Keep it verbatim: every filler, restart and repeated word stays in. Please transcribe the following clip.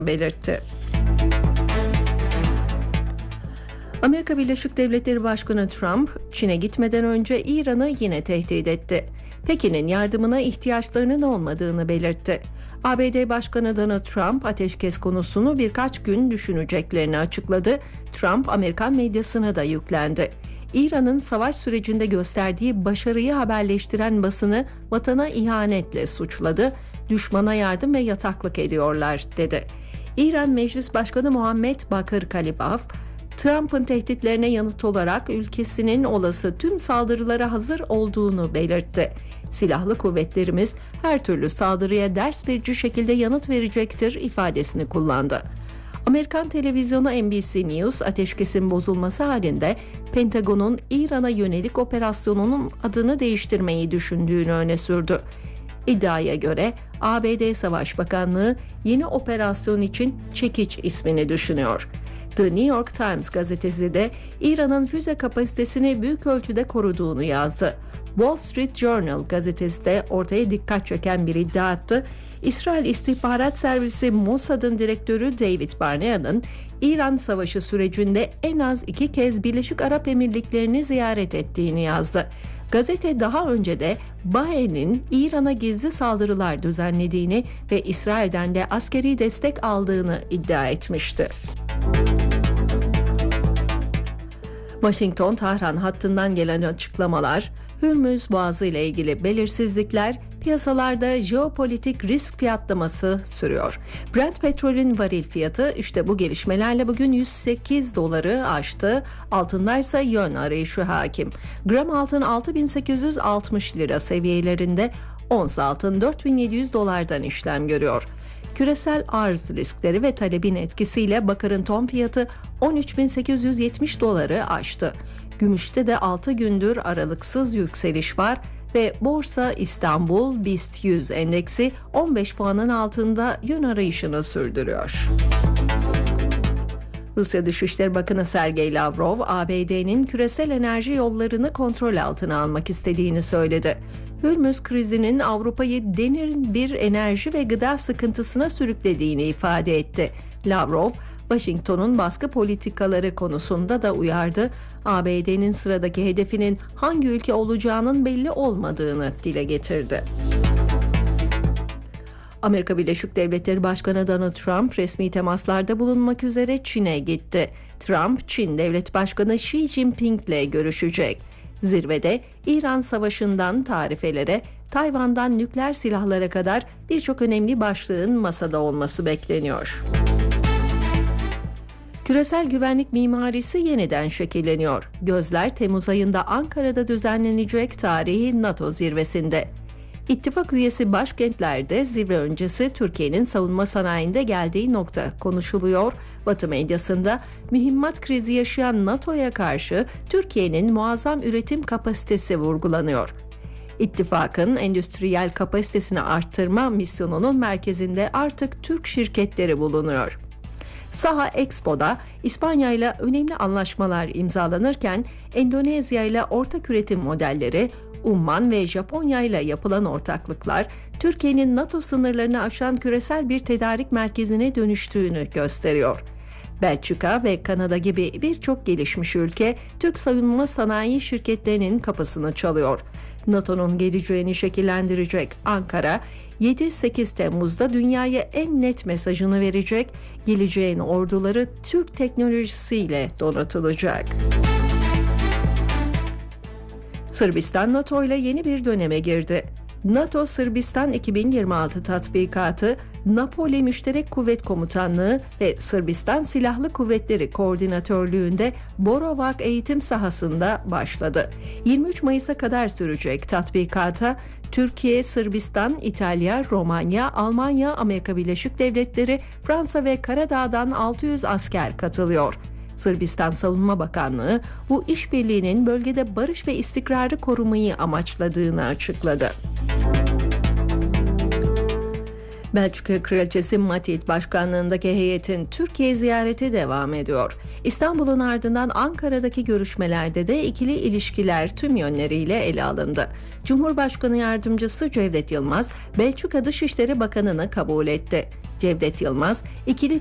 belirtti. Amerika Birleşik Devletleri Başkanı Trump, Çin'e gitmeden önce İran'ı yine tehdit etti. Pekin'in yardımına ihtiyaçlarının olmadığını belirtti. A B D Başkanı Donald Trump ateşkes konusunu birkaç gün düşüneceklerini açıkladı. Trump Amerikan medyasına da yüklendi. İran'ın savaş sürecinde gösterdiği başarıyı haberleştiren basını vatana ihanetle suçladı. Düşmana yardım ve yataklık ediyorlar dedi. İran Meclis Başkanı Muhammed Bakır Kalibaf, Trump'ın tehditlerine yanıt olarak ülkesinin olası tüm saldırılara hazır olduğunu belirtti. Silahlı kuvvetlerimiz her türlü saldırıya ders verici şekilde yanıt verecektir ifadesini kullandı. Amerikan televizyonu N B C News, ateşkesin bozulması halinde Pentagon'un İran'a yönelik operasyonunun adını değiştirmeyi düşündüğünü öne sürdü. İddiaya göre A B D Savaş Bakanlığı yeni operasyon için Çekiç ismini düşünüyor. The New York Times gazetesi de İran'ın füze kapasitesini büyük ölçüde koruduğunu yazdı. Wall Street Journal gazetesi de ortaya dikkat çeken bir iddia attı. İsrail İstihbarat Servisi Mossad'ın direktörü David Barnea'nın İran Savaşı sürecinde en az iki kez Birleşik Arap Emirlikleri'ni ziyaret ettiğini yazdı. Gazete daha önce de B A E'nin İran'a gizli saldırılar düzenlediğini ve İsrail'den de askeri destek aldığını iddia etmişti. Washington-Tahran hattından gelen açıklamalar, Hürmüz Boğazı ile ilgili belirsizlikler, piyasalarda jeopolitik risk fiyatlaması sürüyor. Brent petrolün varil fiyatı işte bu gelişmelerle bugün yüz sekiz doları aştı. Altındaysa yön arayışı hakim. Gram altın altı bin sekiz yüz altmış lira seviyelerinde, ons altın dört bin yedi yüz dolardan işlem görüyor. Küresel arz riskleri ve talebin etkisiyle bakırın ton fiyatı on üç bin sekiz yüz yetmiş doları aştı. Gümüşte de altı gündür aralıksız yükseliş var ve Borsa İstanbul BIST yüz endeksi on beş puanın altında yön arayışını sürdürüyor. Rusya Dışişleri Bakanı Sergey Lavrov, A B D'nin küresel enerji yollarını kontrol altına almak istediğini söyledi. Hürmüz krizinin Avrupa'yı derin bir enerji ve gıda sıkıntısına sürüklediğini ifade etti. Lavrov, Washington'un baskı politikaları konusunda da uyardı. A B D'nin sıradaki hedefinin hangi ülke olacağının belli olmadığını dile getirdi. Amerika Birleşik Devletleri Başkanı Donald Trump resmi temaslarda bulunmak üzere Çin'e gitti. Trump, Çin Devlet Başkanı Xi Jinping ile görüşecek. Zirvede İran Savaşı'ndan tarifelere, Tayvan'dan nükleer silahlara kadar birçok önemli başlığın masada olması bekleniyor. Küresel güvenlik mimarisi yeniden şekilleniyor. Gözler Temmuz ayında Ankara'da düzenlenecek tarihi NATO zirvesinde. İttifak üyesi başkentlerde zirve öncesi Türkiye'nin savunma sanayinde geldiği nokta konuşuluyor. Batı medyasında mühimmat krizi yaşayan NATO'ya karşı Türkiye'nin muazzam üretim kapasitesi vurgulanıyor. İttifakın endüstriyel kapasitesini arttırma misyonunun merkezinde artık Türk şirketleri bulunuyor. Saha Expo'da İspanya ile önemli anlaşmalar imzalanırken Endonezya ile ortak üretim modelleri, Umman ve Japonya ile yapılan ortaklıklar, Türkiye'nin NATO sınırlarını aşan küresel bir tedarik merkezine dönüştüğünü gösteriyor. Belçika ve Kanada gibi birçok gelişmiş ülke, Türk savunma sanayi şirketlerinin kapısını çalıyor. NATO'nun geleceğini şekillendirecek Ankara, yedi sekiz Temmuz'da dünyaya en net mesajını verecek, geleceğin orduları Türk teknolojisiyle donatılacak. Sırbistan NATO ile yeni bir döneme girdi. NATO Sırbistan iki bin yirmi altı tatbikatı, Napoli Müşterek Kuvvet Komutanlığı ve Sırbistan Silahlı Kuvvetleri Koordinatörlüğü'nde Borovac eğitim sahasında başladı. yirmi üç Mayıs'a kadar sürecek tatbikata Türkiye, Sırbistan, İtalya, Romanya, Almanya, Amerika Birleşik Devletleri, Fransa ve Karadağ'dan altı yüz asker katılıyor. Sırbistan Savunma Bakanlığı bu işbirliğinin bölgede barış ve istikrarı korumayı amaçladığını açıkladı. Belçika Kraliçesi Matilde başkanlığındaki heyetin Türkiye ziyareti devam ediyor. İstanbul'un ardından Ankara'daki görüşmelerde de ikili ilişkiler tüm yönleriyle ele alındı. Cumhurbaşkanı Yardımcısı Cevdet Yılmaz, Belçika Dışişleri Bakanı'nı kabul etti. Cevdet Yılmaz, ikili